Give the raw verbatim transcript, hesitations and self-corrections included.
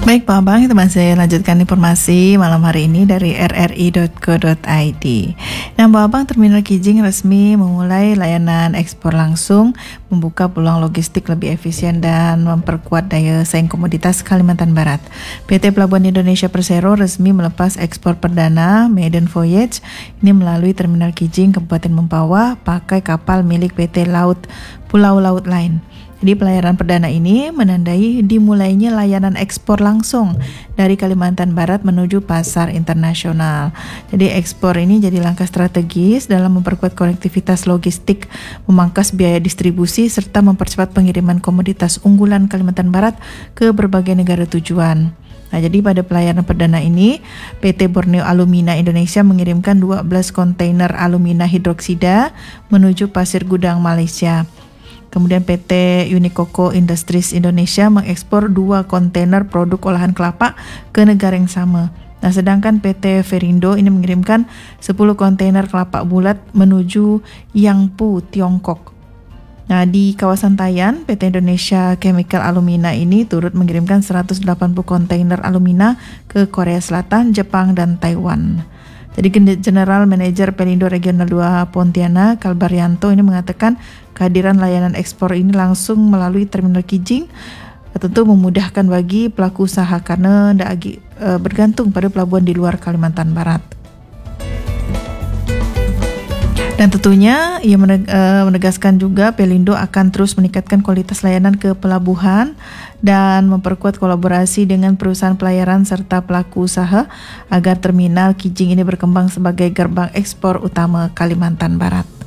Baik Pak Abang, kita masih lanjutkan informasi malam hari ini dari r r i dot co dot i d. Nah Pak Abang, Terminal Kijing resmi memulai layanan ekspor langsung, membuka peluang logistik lebih efisien dan memperkuat daya saing komoditas Kalimantan Barat. P T Pelabuhan Indonesia Persero resmi melepas ekspor perdana maiden voyage ini melalui Terminal Kijing Kabupaten Mempawah pakai kapal milik P T Laut Pulau Laut Line. Jadi pelayaran perdana ini menandai dimulainya layanan ekspor langsung dari Kalimantan Barat menuju pasar internasional. Jadi ekspor ini jadi langkah strategis dalam memperkuat konektivitas logistik, memangkas biaya distribusi, serta mempercepat pengiriman komoditas unggulan Kalimantan Barat ke berbagai negara tujuan. Nah, jadi pada pelayaran perdana ini, P T Borneo Alumina Indonesia mengirimkan dua belas kontainer alumina hidroksida menuju Pasir Gudang, Malaysia. Kemudian P T Unikoko Industries Indonesia mengekspor dua kontainer produk olahan kelapa ke negara yang sama. Nah, sedangkan P T Verindo ini mengirimkan sepuluh kontainer kelapa bulat menuju Yangpu, Tiongkok. Nah, di kawasan Tayan, P T Indonesia Chemical Alumina ini turut mengirimkan seratus delapan puluh kontainer alumina ke Korea Selatan, Jepang, dan Taiwan. Jadi General Manager Pelindo Regional dua Pontianak, Kalbaryanto ini mengatakan kehadiran layanan ekspor ini langsung melalui Terminal Kijing tentu memudahkan bagi pelaku usaha karena tidak e, bergantung pada pelabuhan di luar Kalimantan Barat. Dan tentunya ia menegaskan juga Pelindo akan terus meningkatkan kualitas layanan ke pelabuhan dan memperkuat kolaborasi dengan perusahaan pelayaran serta pelaku usaha agar Terminal Kijing ini berkembang sebagai gerbang ekspor utama Kalimantan Barat.